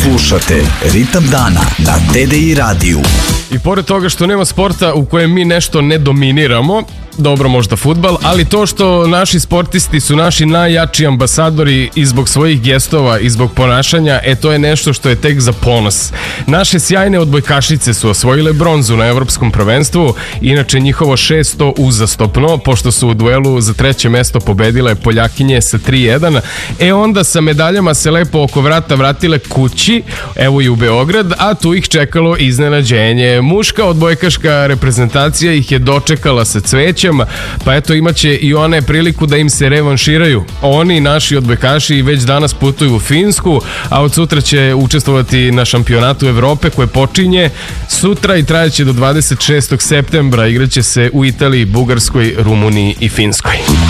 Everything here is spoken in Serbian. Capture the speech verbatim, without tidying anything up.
Slušate Ritam dana na T D I radiju. I pored toga što nema sporta u kojem mi nešto ne dominiramo, dobro možda fudbal, ali to što naši sportisti su naši najjači ambasadori i zbog svojih gestova i zbog ponašanja, e to je nešto što je tek za ponos. Naše sjajne odbojkašice su osvojile bronzu na evropskom prvenstvu, inače njihovo šesto uzastopno, pošto su u duelu za treće mesto pobedile Poljakinje sa tri jedan, e onda sa medaljama se lepo oko vrata vratile kući, evo i u Beograd, a tu ih čekalo iznenađenje. Muška odbojkaška reprezentacija ih je dočekala sa cvećem, pa eto imaće i one priliku da im se revanširaju. Oni, naši odbojkaši, već danas putuju u Finsku, a od sutra će učestvovati na šampionatu Evrope koje počinje sutra i trajeće do dvadeset šestog septembra. Igraće se u Italiji, Bugarskoj, Rumuniji i Finskoj.